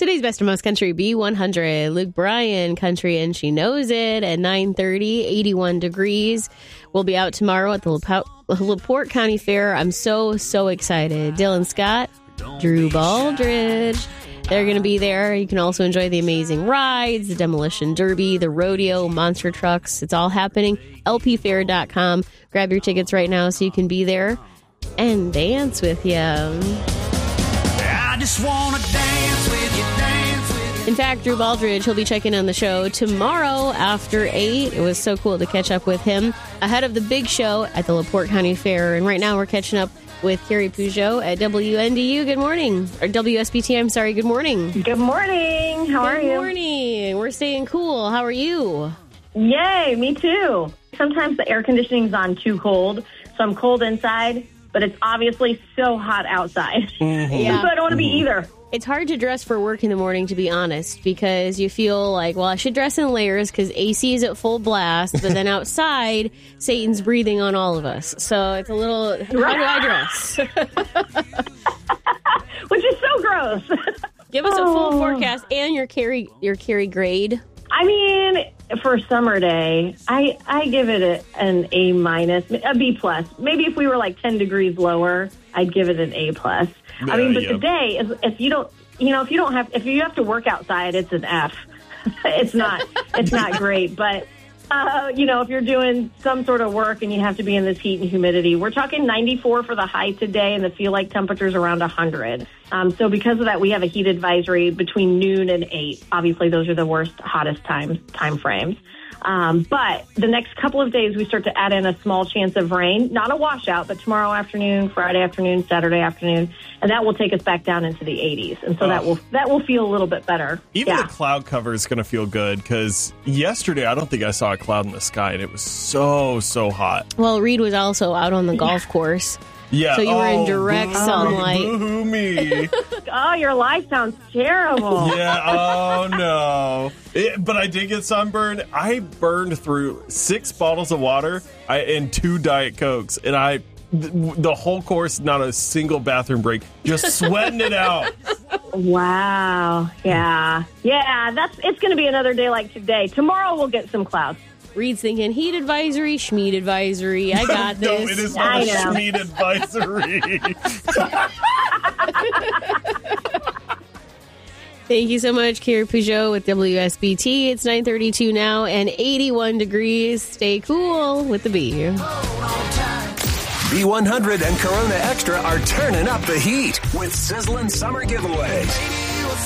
Today's Best of Most Country B100. Luke Bryan, Country and She Knows It at 9:30, 81 degrees. We'll be out tomorrow at the LaPorte County Fair. I'm so excited. Dylan Scott, Drew Baldridge. They're going to be there. You can also enjoy the amazing rides, the demolition derby, the rodeo, monster trucks. It's all happening. lpfair.com. Grab your tickets right now so you can be there and dance with you. I just want to dance with you, dance with you. In fact, Drew Baldridge, he'll be checking on the show tomorrow after 8. It was so cool to catch up with him ahead of the big show at the LaPorte County Fair. And right now we're catching up with Carrie Peugeot at WNDU. Good morning. Or WSBT, I'm sorry. Good morning. Good morning. How are you? Good morning. We're staying cool. How are you? Yay, me too. Sometimes the air conditioning's on too cold, so I'm cold inside, but it's obviously so hot outside. Mm-hmm. Yeah. So I don't want to be either. It's hard to dress for work in the morning, to be honest, because you feel like, well, I should dress in layers because AC is at full blast, but then outside, Satan's breathing on all of us. So it's a little, how do I dress? Which is so gross. Give us a full forecast and your Carrie grade. I mean, for summer day, I give it an A-, a B+. Maybe if we were like 10 degrees lower, I'd give it an A+. I mean, but today, if you have to work outside, it's an F. It's not great. But, if you're doing some sort of work and you have to be in this heat and humidity, we're talking 94 for the high today and the feel-like temperature's around 100. So because of that, we have a heat advisory between noon and 8. Obviously, those are the worst, hottest time frames. But the next couple of days, we start to add in a small chance of rain, not a washout, but tomorrow afternoon, Friday afternoon, Saturday afternoon, and that will take us back down into the 80s. And so that will feel a little bit better. Even the cloud cover is going to feel good because yesterday I don't think I saw a cloud in the sky, and it was so hot. Well, Reed was also out on the golf course. Yeah. So you were in direct sunlight. Boo-hoo me. Oh, your life sounds terrible. Yeah, oh no. But I did get sunburned. I burned through 6 bottles of water and 2 Diet Cokes. And the whole course, not a single bathroom break, just sweating it out. Wow. Yeah. Yeah, it's going to be another day like today. Tomorrow we'll get some clouds. Reed's thinking heat advisory, Schmeed advisory. I got this. No, it is not a Schmeed advisory. Thank you so much, Carrie Peugeot with WSBT. It's 9:32 now and 81 degrees. Stay cool with the B. B100 and Corona Extra are turning up the heat with sizzling summer giveaways.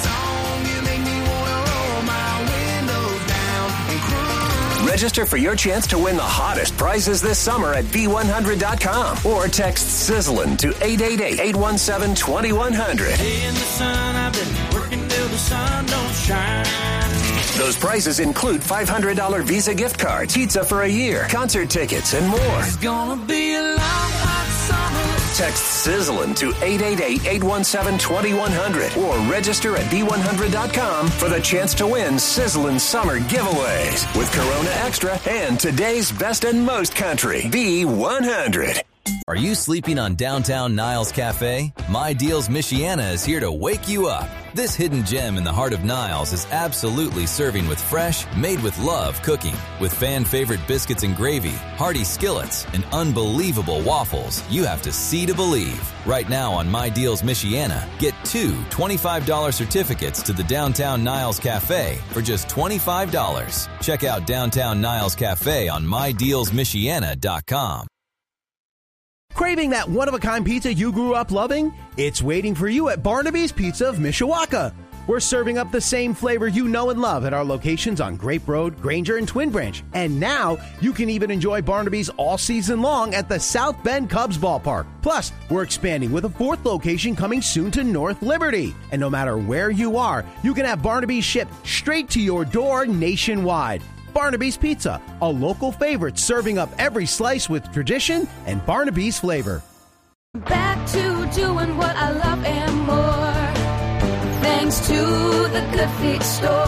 Register for your chance to win the hottest prizes this summer at B100.com or text Sizzlin' to 888-817-2100. In the sun, I've been working till the sun don't shine. Those prizes include $500 Visa gift cards, pizza for a year, concert tickets, and more. It's gonna be a long, hot summer. Text Sizzlin' to 888-817-2100 or register at B100.com for the chance to win Sizzlin' Summer Giveaways with Corona Extra and today's best and most country, B100. Are you sleeping on downtown Niles Cafe? My Deals Michiana is here to wake you up. This hidden gem in the heart of Niles is absolutely serving with fresh, made with love cooking. With fan-favorite biscuits and gravy, hearty skillets, and unbelievable waffles, you have to see to believe. Right now on My Deals Michiana, get 2 $25 certificates to the Downtown Niles Cafe for just $25. Check out Downtown Niles Cafe on MyDealsMichiana.com. Craving that one-of-a-kind pizza you grew up loving? It's waiting for you at Barnaby's Pizza of Mishawaka. We're serving up the same flavor you know and love at our locations on Grape Road, Granger, and Twin Branch. And now, you can even enjoy Barnaby's all season long at the South Bend Cubs Ballpark. Plus, we're expanding with a 4th location coming soon to North Liberty. And no matter where you are, you can have Barnaby's shipped straight to your door nationwide. Barnaby's Pizza, a local favorite serving up every slice with tradition and Barnaby's flavor. Back to doing what I love and more. Thanks to the Good Feet Store.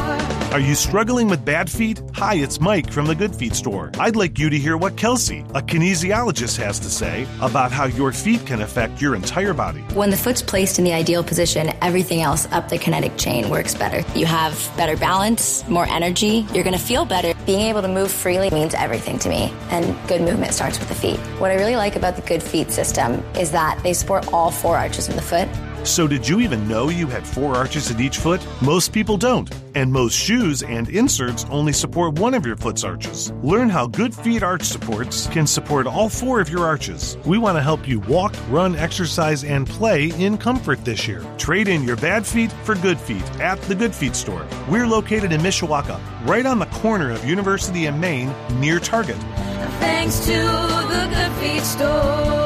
Are you struggling with bad feet? Hi, it's Mike from the Good Feet store. I'd like you to hear what Kelsey, a kinesiologist, has to say about how your feet can affect your entire body. When the foot's placed in the ideal position, everything else up the kinetic chain works better. You have better balance, more energy, you're going to feel better. Being able to move freely means everything to me, and good movement starts with the feet. What I really like about the Good Feet system is that they support all 4 arches of the foot. So did you even know you had 4 arches in each foot? Most people don't, and most shoes and inserts only support one of your foot's arches. Learn how Good Feet arch supports can support all 4 of your arches. We want to help you walk, run, exercise, and play in comfort this year. Trade in your bad feet for good feet at the Good Feet store. We're located in Mishawaka, right on the corner of University and Main, near Target. Thanks to the Good Feet store.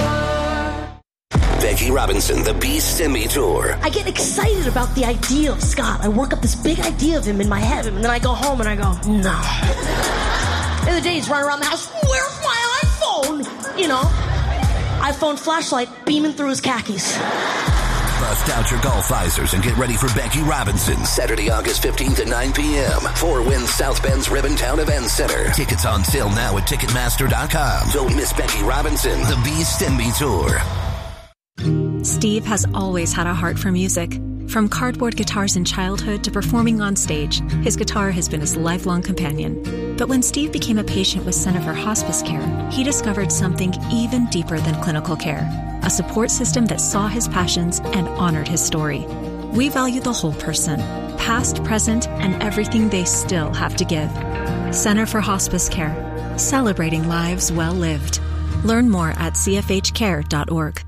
Becky Robinson, the B-Stimmy Tour. I get excited about the idea of Scott. I work up this big idea of him in my head, and then I go home and I go, no. The other day he's running around the house, where's my iPhone? You know, iPhone flashlight beaming through his khakis. Bust out your golf visors and get ready for Becky Robinson. Saturday, August 15th at 9 p.m. 4 Winds South Bend's Ribbontown Event Center. Tickets on sale now at Ticketmaster.com. Don't miss Becky Robinson, the B-Stimmy Tour. Steve has always had a heart for music. From cardboard guitars in childhood to performing on stage, his guitar has been his lifelong companion. But when Steve became a patient with Center for Hospice Care, he discovered something even deeper than clinical care, a support system that saw his passions and honored his story. We value the whole person, past, present, and everything they still have to give. Center for Hospice Care, celebrating lives well lived. Learn more at cfhcare.org.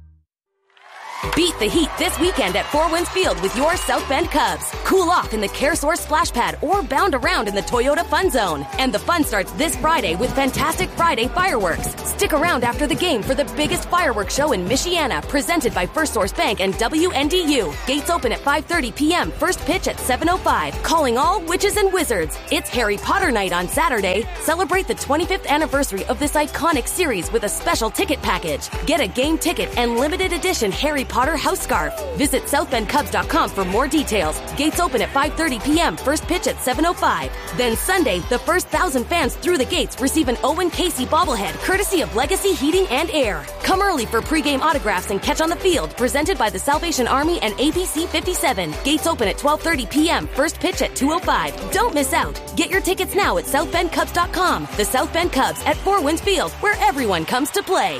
Beat the heat this weekend at Four Winds Field with your South Bend Cubs. Cool off in the CareSource Splash Pad or bound around in the Toyota Fun Zone. And the fun starts this Friday with Fantastic Friday fireworks. Stick around after the game for the biggest fireworks show in Michiana, presented by First Source Bank and WNDU. Gates open at 5:30 p.m., first pitch at 7:05. Calling all witches and wizards. It's Harry Potter night on Saturday. Celebrate the 25th anniversary of this iconic series with a special ticket package. Get a game ticket and limited edition Harry Potter house scarf. Visit SouthBendCubs.com for more details. Gates open at 5:30 p.m., first pitch at 7:05. Then Sunday, the first 1,000 fans through the gates receive an Owen Casey bobblehead, courtesy of Legacy Heating and Air. Come early for pregame autographs and catch on the field, presented by the Salvation Army and APC 57. Gates open at 12:30 p.m., first pitch at 2:05. Don't miss out. Get your tickets now at SouthBendCubs.com. The South Bend Cubs at Four Winds Field, where everyone comes to play.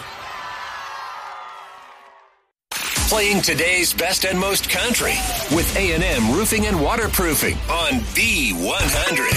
Playing today's best and most country with A&M Roofing and Waterproofing on B100.